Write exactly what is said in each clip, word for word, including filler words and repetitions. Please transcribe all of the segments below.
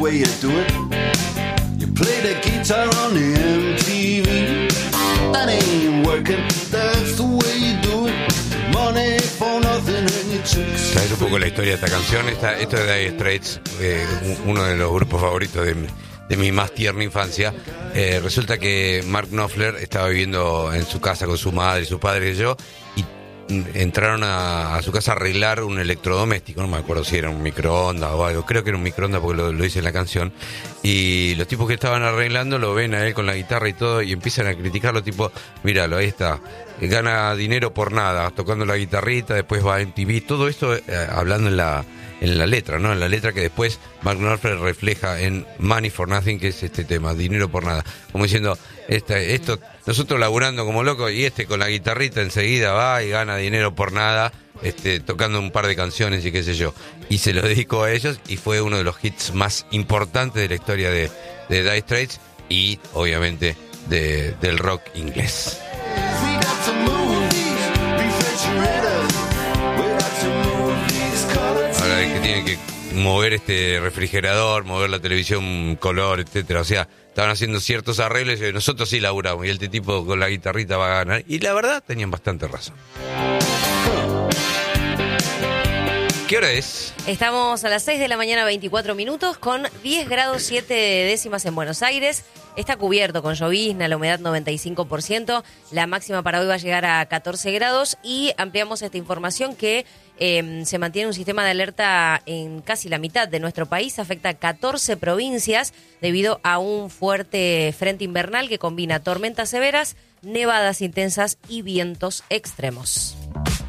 way you do it. You play the guitar on the M T V. That ain't working, that's the way you do it. Money for nothing and your chicks. ¿Sabes un poco la historia de esta canción? Esta, esto es de Dire Straits, eh, uno de los grupos favoritos de, de mi más tierna infancia. Eh, resulta que Mark Knopfler estaba viviendo en su casa con su madre y su padre y yo, y entraron a, a su casa a arreglar un electrodoméstico, no me acuerdo si era un microondas o algo, creo que era un microondas porque lo, lo dice en la canción, y los tipos que estaban arreglando lo ven a él con la guitarra y todo, y empiezan a criticarlo, tipo, míralo, ahí está, gana dinero por nada, tocando la guitarrita, después va a M T V, todo esto eh, hablando en la en la letra, ¿no? En la letra que después Mark Knopfler refleja en Money for Nothing, que es este tema, dinero por nada, como diciendo, esta, esto, nosotros laburando como locos y este con la guitarrita enseguida va y gana dinero por nada, este, tocando un par de canciones y qué sé yo, y se lo dedicó a ellos y fue uno de los hits más importantes de la historia de, de Dire Straits y obviamente de, del rock inglés. Ahora es que tienen que mover este refrigerador, mover la televisión color, etcétera, o sea, estaban haciendo ciertos arreglos y nosotros sí laburamos y este tipo con la guitarrita va a ganar, y la verdad tenían bastante razón. ¿Qué hora es? Estamos a las seis de la mañana, veinticuatro minutos, con diez grados siete décimas en Buenos Aires. Está cubierto con llovizna, la humedad noventa y cinco por ciento. La máxima para hoy va a llegar a catorce grados y ampliamos esta información que eh, se mantiene un sistema de alerta en casi la mitad de nuestro país. Afecta a catorce provincias debido a un fuerte frente invernal que combina tormentas severas, nevadas intensas y vientos extremos.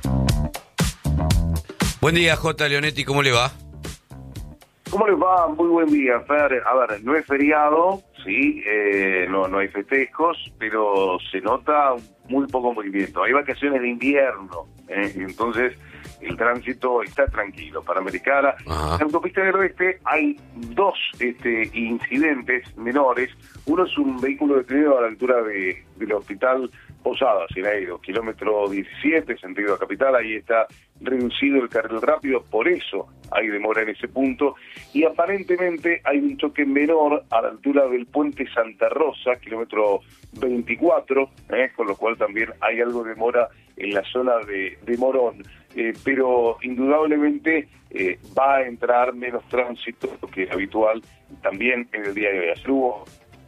Buen día, J. Leonetti, ¿cómo le va? ¿Cómo les va? Muy buen día, Fer. A ver, no es feriado, sí, eh, no, no hay festejos, pero se nota muy poco movimiento. Hay vacaciones de invierno, ¿eh? Entonces el tránsito está tranquilo. Panamericana, en la autopista del oeste hay dos este, incidentes menores. Uno es un vehículo detenido a la altura de, del hospital Posadas, en Aedo, kilómetro diecisiete, sentido a Capital. Ahí está reducido el carril rápido, por eso hay demora en ese punto, y aparentemente hay un choque menor a la altura del puente Santa Rosa, kilómetro veinticuatro, ¿eh? Con lo cual también hay algo de demora en la zona de, de Morón, eh, pero indudablemente eh, va a entrar menos tránsito que es habitual también en el día de hoy. Ayer hubo,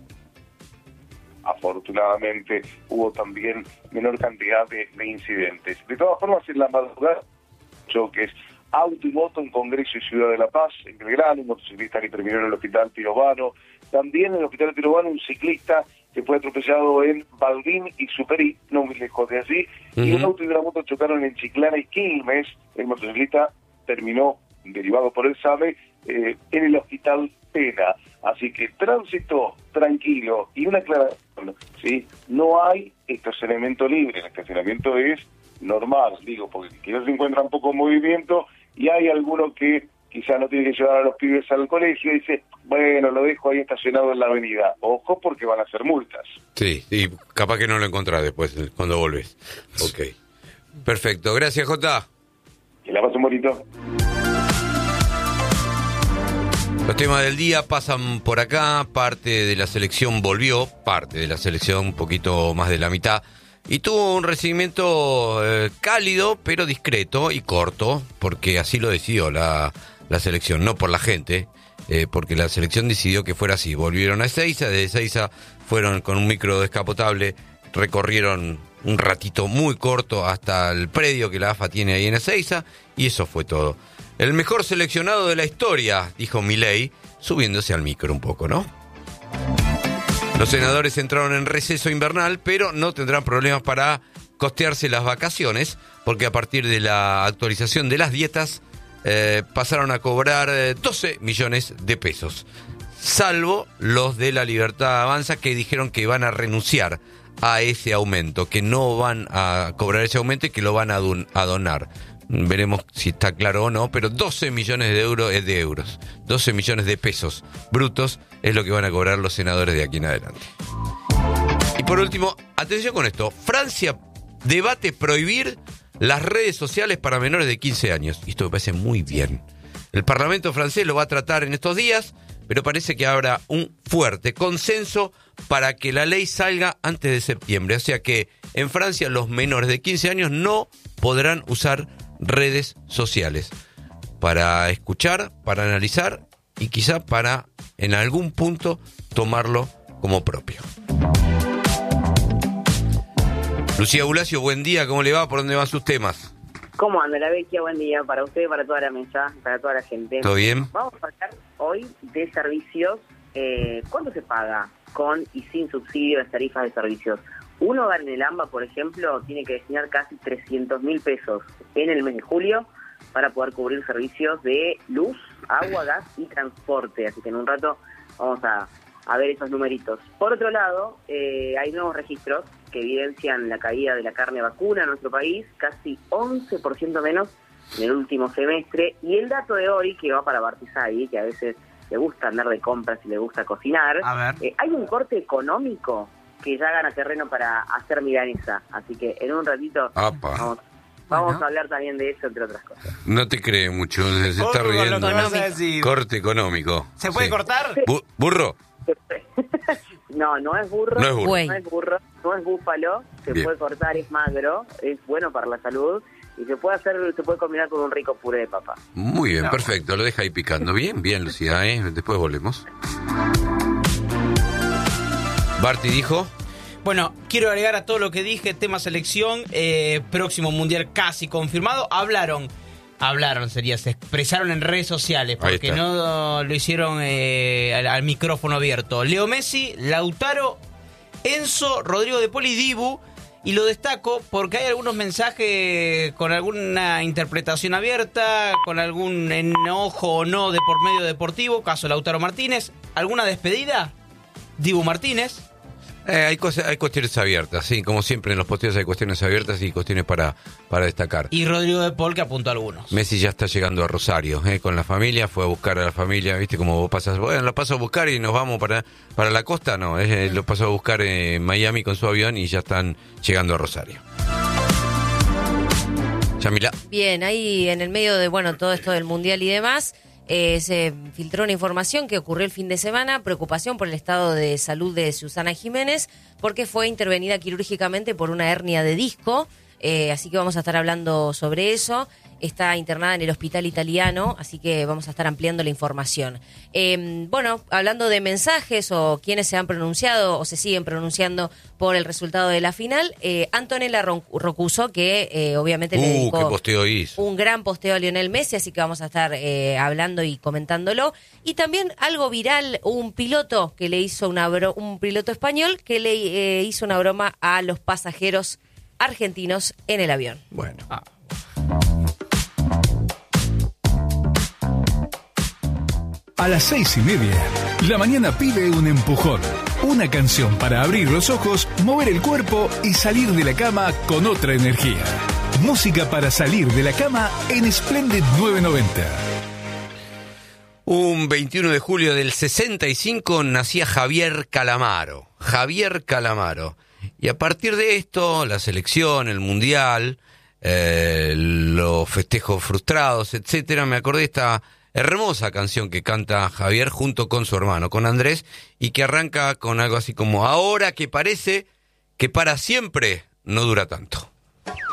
afortunadamente, hubo también menor cantidad de, de incidentes. De todas formas, en la madrugada, choques auto y moto en Congreso y Ciudad de La Paz, en Belgrano, un motociclista que terminó en el Hospital Pirobano, también en el Hospital Pirobano un ciclista que fue atropellado en Balbín y Superí, no muy lejos de allí, uh-huh. Y un auto y una moto chocaron en Chiclana y Quilmes. El motociclista terminó, derivado por el SAME, eh, en el Hospital Pena. Así que tránsito tranquilo y una aclaración, ¿sí? No hay estacionamiento libre, el estacionamiento es normal, digo, porque quizás se encuentra un poco en movimiento y hay alguno que quizás no tiene que llevar a los pibes al colegio y dice, bueno, lo dejo ahí estacionado en la avenida. Ojo, porque van a hacer multas. Sí, y capaz que no lo encontrás después, cuando volvés. Ok. Perfecto. Gracias, Jota. Que la pasen bonito. Los temas del día pasan por acá. Parte de la selección volvió, parte de la selección, un poquito más de la mitad. Y tuvo un recibimiento eh, cálido, pero discreto y corto, porque así lo decidió la, la selección, no por la gente, eh, porque la selección decidió que fuera así. Volvieron a Ezeiza, de Ezeiza fueron con un micro descapotable, recorrieron un ratito muy corto hasta el predio que la A F A tiene ahí en Ezeiza, y eso fue todo. El mejor seleccionado de la historia, dijo Milei, subiéndose al micro un poco, ¿no? Los senadores entraron en receso invernal, pero no tendrán problemas para costearse las vacaciones, porque a partir de la actualización de las dietas eh, pasaron a cobrar eh, doce millones de pesos, salvo los de La Libertad Avanza, que dijeron que van a renunciar a ese aumento, que no van a cobrar ese aumento y que lo van a, don- a donar. Veremos si está claro o no, pero doce millones de euros es de euros, doce millones de pesos brutos es lo que van a cobrar los senadores de aquí en adelante. Y por último, atención con esto, Francia debate prohibir las redes sociales para menores de quince años. Esto me parece muy bien. El Parlamento francés lo va a tratar en estos días, pero parece que habrá un fuerte consenso para que la ley salga antes de septiembre. O sea que en Francia los menores de quince años no podrán usar redes sociales para escuchar, para analizar y quizá para en algún punto tomarlo como propio. Lucía Bulacio, buen día, ¿cómo le va? ¿Por dónde van sus temas? ¿Cómo anda la Vecchia? Buen día para usted, para toda la mesa, para toda la gente. ¿Todo bien? Vamos a hablar hoy de servicios. Eh, ¿Cuánto se paga con y sin subsidio las tarifas de servicios? Un hogar en el AMBA, por ejemplo, tiene que destinar casi trescientos mil pesos en el mes de julio para poder cubrir servicios de luz, agua, gas y transporte. Así que en un rato vamos a, a ver esos numeritos. Por otro lado, eh, hay nuevos registros que evidencian la caída de la carne vacuna en nuestro país, casi once por ciento menos en el último semestre. Y el dato de hoy, que va para Bartizay, que a veces le gusta andar de compras y le gusta cocinar, A ver. eh, hay un corte económico que ya gana terreno para hacer milanesa. Así que en un ratito Apa. vamos, vamos Bueno. a hablar también de eso, entre otras cosas. No te cree mucho, se está Ojo con lo riendo. que vas a decir. Corte económico. ¿Se puede Sí. cortar? Bu- ¿Burro? No, no es burro, No es burro. Buey. no es burro, no es búfalo, se Bien. puede cortar, es magro, es bueno para la salud y se puede hacer, se puede combinar con un rico puré de papa. Muy bien, No. perfecto, lo deja ahí picando. Bien, bien, Lucía, ¿eh? Después volvemos. Barty dijo... Bueno, quiero agregar a todo lo que dije, tema selección, eh, próximo mundial casi confirmado. Hablaron, hablaron sería, se expresaron en redes sociales, Ahí porque está. no lo hicieron eh, al, al micrófono abierto. Leo Messi, Lautaro, Enzo, Rodrigo de Paul y Dibu. Y lo destaco porque hay algunos mensajes con alguna interpretación abierta, con algún enojo o no de por medio deportivo, caso Lautaro Martínez. ¿Alguna despedida? Dibu Martínez. Eh, hay, cosas, hay cuestiones abiertas, sí, como siempre en los posteos hay cuestiones abiertas y cuestiones para, para destacar. Y Rodrigo de Paul, que apuntó a algunos. Messi ya está llegando a Rosario, eh, con la familia, fue a buscar a la familia, viste como vos pasas, bueno, lo paso a buscar y nos vamos para, para la costa, no, eh, lo paso a buscar en Miami con su avión y ya están llegando a Rosario. Yamila. Bien, ahí en el medio de bueno todo esto del Mundial y demás, eh, se filtró una información que ocurrió el fin de semana, preocupación por el estado de salud de Susana Jiménez, porque fue intervenida quirúrgicamente por una hernia de disco, eh, así que vamos a estar hablando sobre eso. Está internada en el hospital italiano, así que vamos a estar ampliando la información. Eh, bueno, hablando de mensajes o quienes se han pronunciado o se siguen pronunciando por el resultado de la final, eh, Antonella Ron- Rocuso, que eh, obviamente le Uh, dedicó qué posteo hizo. un gran posteo a Lionel Messi, así que vamos a estar eh, hablando y comentándolo. Y también algo viral, un piloto que le hizo una bro- un piloto español que le eh, hizo una broma a los pasajeros argentinos en el avión. Bueno. Ah. A las seis y media, la mañana pide un empujón. Una canción para abrir los ojos, mover el cuerpo y salir de la cama con otra energía. Música para salir de la cama en Splendid novecientos noventa. Un veintiuno de julio del sesenta y cinco nacía Javier Calamaro. Javier Calamaro. Y a partir de esto, la selección, el mundial, eh, los festejos frustrados, etcétera, me acordé de esta hermosa canción que canta Javier junto con su hermano, con Andrés, y que arranca con algo así como: ahora que parece que para siempre no dura tanto.